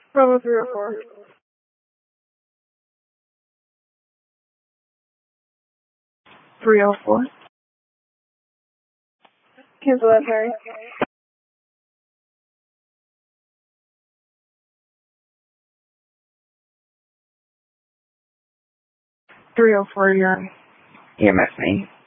Bravo 304. Cancel that, sorry. 304, you're on. EMS main.